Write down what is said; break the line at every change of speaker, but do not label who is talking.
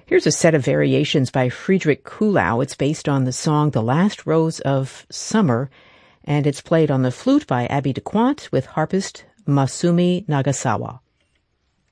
Here's a set of variations by Friedrich Kuhlau. It's based on the song The Last Rose of Summer, and it's played on the flute by Abby DeQuant with harpist Masumi Nagasawa.